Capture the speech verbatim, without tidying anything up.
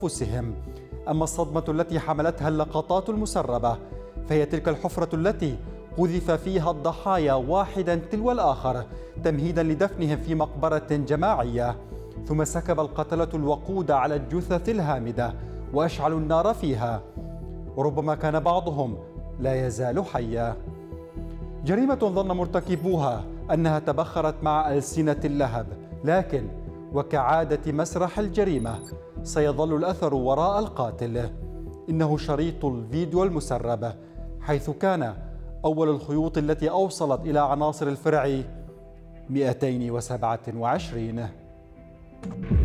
أنفسهم. أما الصدمة التي حملتها اللقطات المسربة فهي تلك الحفرة التي قذف فيها الضحايا واحدا تلو الآخر تمهيدا لدفنهم في مقبرة جماعية، ثم سكب القتلة الوقود على الجثث الهامدة وأشعلوا النار فيها، وربما كان بعضهم لا يزال حيا. جريمة ظن مرتكبوها أنها تبخرت مع ألسنة اللهب، لكن وكعادة مسرح الجريمة سيظل الأثر وراء القاتل. إنه شريط الفيديو المسرب، حيث كان أول الخيوط التي أوصلت إلى عناصر الفرع مئتين وسبعة وعشرين.